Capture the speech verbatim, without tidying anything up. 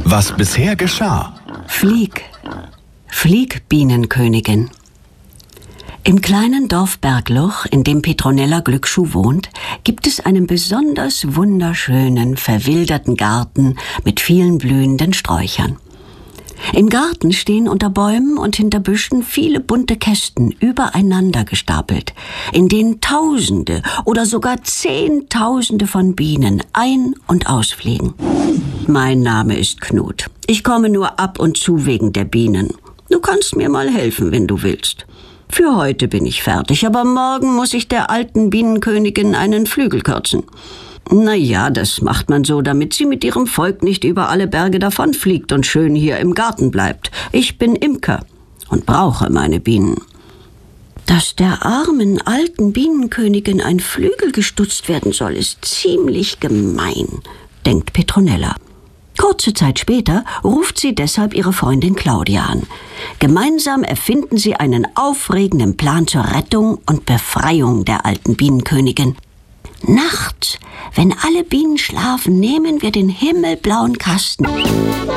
Was bisher geschah. Flieg, flieg, Bienenkönigin. Im kleinen Dorf Bergloch, in dem Petronella Glücksschuh wohnt, gibt es einen besonders wunderschönen, verwilderten Garten mit vielen blühenden Sträuchern. Im Garten stehen unter Bäumen und hinter Büschen viele bunte Kästen übereinander gestapelt, in denen Tausende oder sogar Zehntausende von Bienen ein- und ausfliegen. Mein Name ist Knut. Ich komme nur ab und zu wegen der Bienen. Du kannst mir mal helfen, wenn du willst. Für heute bin ich fertig, aber morgen muss ich der alten Bienenkönigin einen Flügel kürzen. Na ja, das macht man so, damit sie mit ihrem Volk nicht über alle Berge davonfliegt und schön hier im Garten bleibt. Ich bin Imker und brauche meine Bienen. Dass der armen alten Bienenkönigin ein Flügel gestutzt werden soll, ist ziemlich gemein, denkt Petronella. Kurze Zeit später ruft sie deshalb ihre Freundin Claudia an. Gemeinsam erfinden sie einen aufregenden Plan zur Rettung und Befreiung der alten Bienenkönigin. Nachts, wenn alle Bienen schlafen, nehmen wir den himmelblauen Kasten